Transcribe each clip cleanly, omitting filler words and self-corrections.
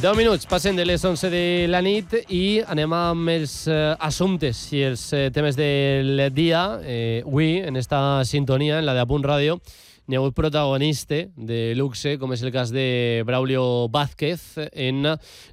10 minuts passen de les 11 de la nit i anem amb els assumptes i els temes del dia. Avui, en esta sintonia, en la de Apunt Ràdio, n'hi ha hagut protagonista de luxe, com és el cas de Braulio Vázquez, en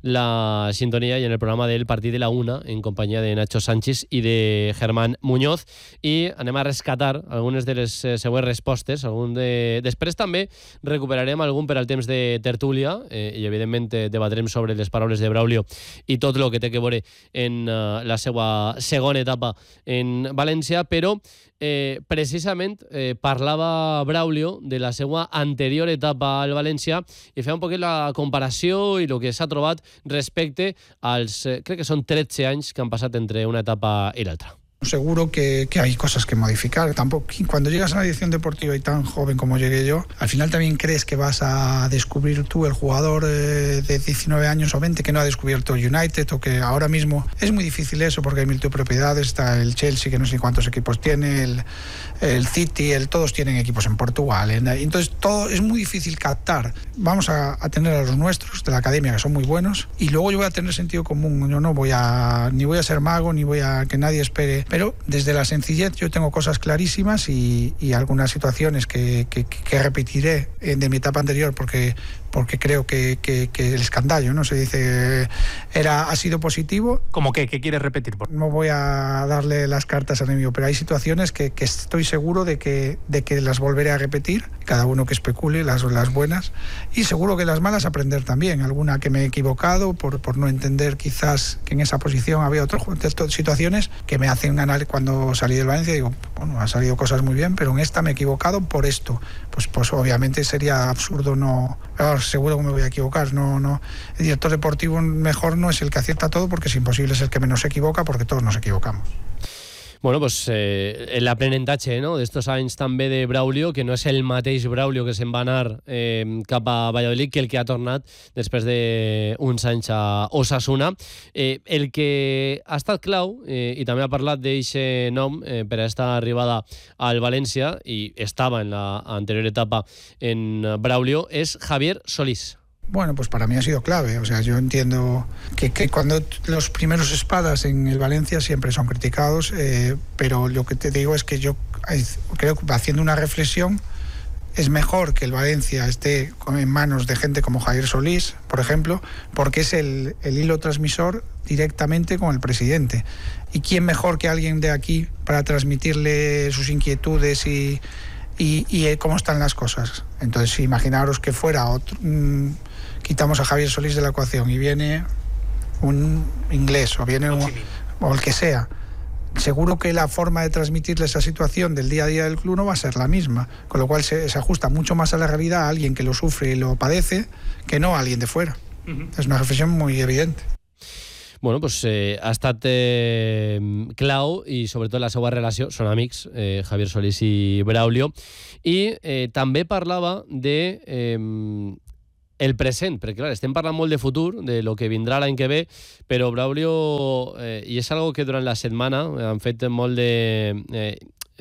la sintonia i en el programa del Partit de la Una, en companyia de Nacho Sánchez i de Germán Muñoz, i anem a rescatar algunes de les següents respostes. Després també recuperarem algun per al temps de tertúlia i evidentment debatrem sobre les paraules de Braulio i tot el que té que veure en la seva segona etapa en València, però precisament parlava Braulio de la seva anterior etapa al València i feia un poquet la comparació i el que s'ha trobat respecte als, crec que són 13 anys que han passat entre una etapa i l'altra. Seguro que hay cosas que modificar. Tampoco, cuando llegas a una edición deportiva y tan joven como llegué yo, al final también crees que vas a descubrir tú el jugador de 19 años o 20 que no ha descubierto United, o que ahora mismo es muy difícil eso porque hay multipropiedades, está el Chelsea que no sé cuántos equipos tiene, el City, todos tienen equipos en Portugal, entonces todo es muy difícil captar. Vamos a tener a los nuestros de la academia que son muy buenos y luego yo voy a tener sentido común. Yo no voy ni voy a ser mago, ni voy a que nadie espere. Pero desde la sencillez yo tengo cosas clarísimas y algunas situaciones que repetiré de mi etapa anterior porque creo que el escandallo, ¿no? Se dice, ha sido positivo. ¿Cómo qué? ¿Qué quieres repetir? No voy a darle las cartas al enemigo, pero hay situaciones que estoy seguro de que las volveré a repetir, cada uno que especule, las buenas, y seguro que las malas aprender también, alguna que me he equivocado por no entender quizás que en esa posición había otras situaciones que me hacen ganar. Cuando salí del Valencia digo, bueno, han salido cosas muy bien, pero en esta me he equivocado por esto. Pues obviamente sería absurdo no... Seguro que me voy a equivocar. No. El director deportivo mejor no es el que acierta todo, porque es imposible ser el que menos se equivoca, porque todos nos equivocamos. Bueno, pues l'aprenentatge, no?, d'estos anys també de Braulio, que no és el mateix Braulio que se'n va anar cap a Valladolid que el que ha tornat després d'uns anys a Osasuna. El que ha estat clau, i també ha parlat d'eixe nom per a esta arribada al València, i estava en l'anterior etapa en Braulio, és Javier Solís. Bueno, pues para mí ha sido clave. O sea, yo entiendo que cuando los primeros espadas en el Valencia siempre son criticados, pero lo que te digo es que yo creo que haciendo una reflexión es mejor que el Valencia esté en manos de gente como Javier Solís, por ejemplo, porque es el hilo transmisor directamente con el presidente. ¿Y quién mejor que alguien de aquí para transmitirle sus inquietudes y cómo están las cosas? Entonces, imaginaros que fuera otro... quitamos a Javier Solís de la ecuación y viene un inglés o viene o el que sea, seguro que la forma de transmitirle esa situación del día a día del club no va a ser la misma, con lo cual se ajusta mucho más a la realidad a alguien que lo sufre y lo padece que no a alguien de fuera. Es una reflexión muy evidente. Bueno, pues ha estat clau i sobretot la seva relació, són amics, Javier Solís i Braulio, i també parlava de el present, perquè clar, estem parlant molt de futur, de lo que vindrà l'any que ve, però Braulio, i és algo que durant la setmana han fet molt de...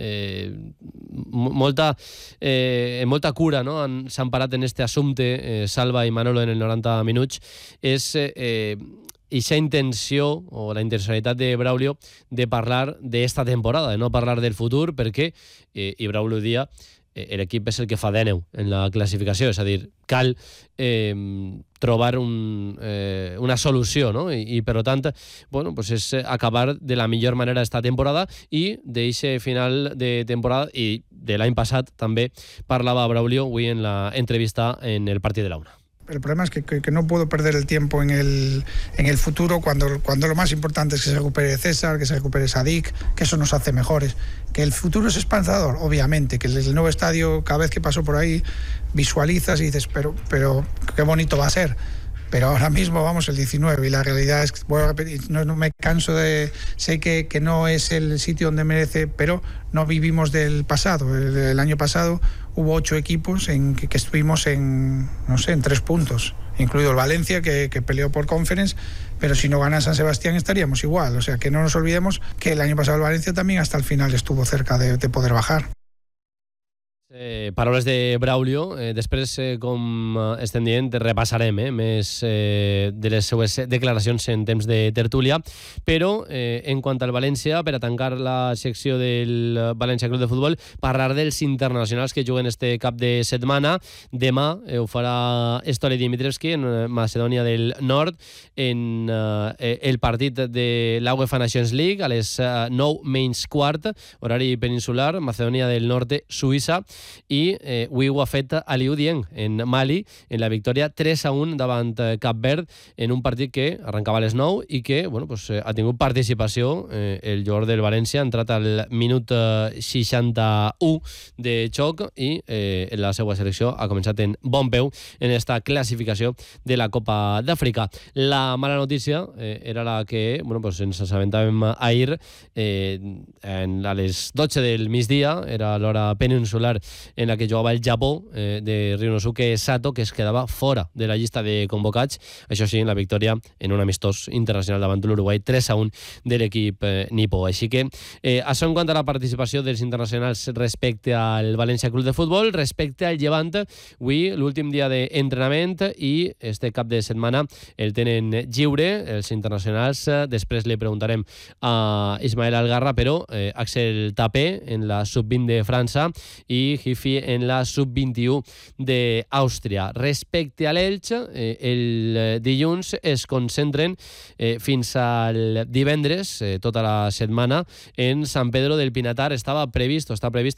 molta cura, no? S'han parat en este assumpte, Salva i Manolo en el 90 minuts, és aquesta intenció o la intencionalitat de Braulio de parlar d'esta temporada, de no parlar del futur, perquè, i Braulio dia, l'equip és el que fa 10 en la classificació, és a dir, cal trobar una solució, no? I per tant, bueno, pues és acabar de la millor manera esta temporada, i d'aquest final de temporada i de l'any passat també parlava Braulio avui en la entrevista en el Partit de la Una. El problema es que no puedo perder el tiempo en el futuro cuando lo más importante es que se recupere César, que se recupere Sadik, que eso nos hace mejores. Que el futuro es esperanzador, obviamente, que el nuevo estadio, cada vez que paso por ahí, visualizas y dices, pero qué bonito va a ser. Pero ahora mismo vamos el 19 y la realidad es que, voy a repetir, no me canso de... Sé que no es el sitio donde merece, pero no vivimos del pasado. El año pasado hubo 8 equipos que estuvimos en 3 puntos, incluido el Valencia, que peleó por Conference, pero si no gana San Sebastián estaríamos igual. O sea, que no nos olvidemos que el año pasado el Valencia también hasta el final estuvo cerca de poder bajar. Paraules de Braulio. Després, com estem dient, repassarem més de les seues declaracions en temps de tertúlia, però en quant al València, per a tancar la secció del València Club de Futbol, parlar dels internacionals que juguen este cap de setmana. Demà ho farà Stoly Dimitrievski en Macedònia del Nord en el partit de la UEFA Nations League a les 9:15, horari peninsular, Macedònia del Nord de Suïssa. I avui ho ha fet Aliou Dieng en Mali, en la victòria 3-1 davant Cap Verd, en un partit que arrencava a les 9 i que ha tingut participació. El jugador del València ha entrat al minut 61 de xoc i la seva selecció ha començat en bon peu en esta classificació de la Copa d'Àfrica. La mala notícia era la que ens assabentàvem ahir a les 12 del migdia, era l'hora peninsular en la que jugava el Japó de Ryunosuke Sato, que es quedava fora de la llista de convocats. Això sí, en la victòria en un amistós internacional davant l'Uruguai 3-1 de l'equip nipó. Així que això en quant a la participació dels internacionals respecte al València Club de Futbol. Respecte al Llevant, avui l'últim dia d'entrenament i este cap de setmana el tenen lliure els internacionals. Després li preguntarem a Ismael Algarra, però Axel Tapé en la sub-20 de França i Hifi en la sub-21 d'Àustria. Respecte a l'Elx, el dilluns es concentren fins al divendres, tota la setmana, en Sant Pedro del Pinatar. Està previst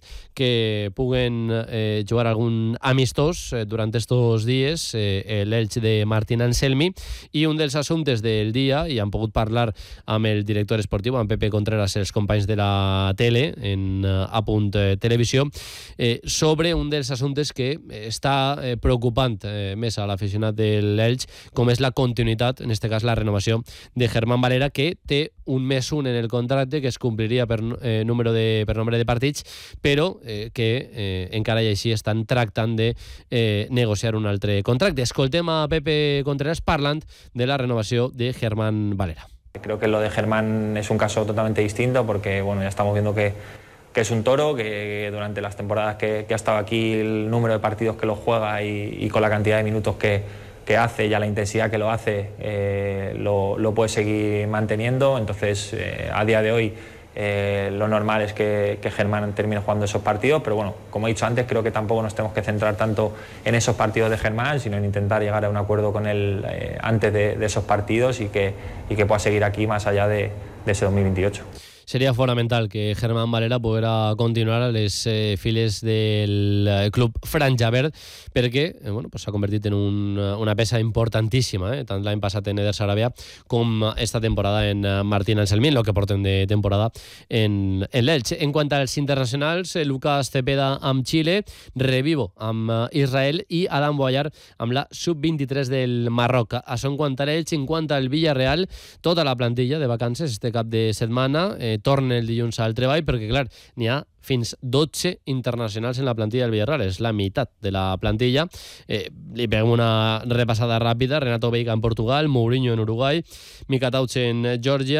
que puguen jugar algun amistós durant estos dies, l'Elx de Martín Anselmi, i un dels assumptes del dia, i han pogut parlar amb el director esportiu, amb Pepe Contreras, els companys de la tele, en Apunt Televisió, sobre un dels assumptes que està preocupant més a l'aficionat de l'Elx, com és la continuïtat, en aquest cas la renovació de Germán Valera, que té un +1 en el contracte que es compliria per nombre de partits, però que encara i així estan tractant de negociar un altre contracte. Escoltem a Pepe Contreras parlant de la renovació de Germán Valera. Creo que lo de Germán es un caso totalmente distinto porque ya estamos viendo que es un toro, que durante las temporadas que ha estado aquí, el número de partidos que lo juega y con la cantidad de minutos que hace y a la intensidad que lo hace, lo puede seguir manteniendo. Entonces, a día de hoy, lo normal es que Germán termine jugando esos partidos, pero bueno, como he dicho antes, creo que tampoco nos tenemos que centrar tanto en esos partidos de Germán, sino en intentar llegar a un acuerdo con él antes de esos partidos y que pueda seguir aquí más allá de ese 2028. Seria fonamental que Germán Valera poguera continuar a les files del club Franja Verd, perquè s'ha convertit en una peça importantíssima, tant l'any passat en Eder Sarabia com esta temporada en Martín Anselmi, el que porten de temporada en l'Elx. En quant als internacionals, Lucas Cepeda amb Xile, Revivo amb Israel i Adam Boyar amb la sub-23 del Marroc. Això en quant a l'Elx. En quant al Villarreal, tota la plantilla de vacances este cap de setmana torna el dilluns al treball, perquè clar, n'hi ha fins 12 internacionals en la plantilla del Villarreal, és la meitat de la plantilla. Li peguem una repassada ràpida. Renato Veiga en Portugal, Mourinho en Uruguai, Mika Tauch en Georgia,